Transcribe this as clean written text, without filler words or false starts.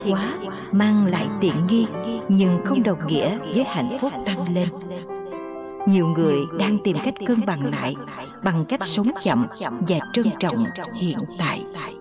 quá mang lại tiện nghi, nhưng không đồng nghĩa với hạnh phúc tăng lên. Nhiều người đang tìm cách cân bằng lại bằng cách sống chậm và trân trọng hiện tại.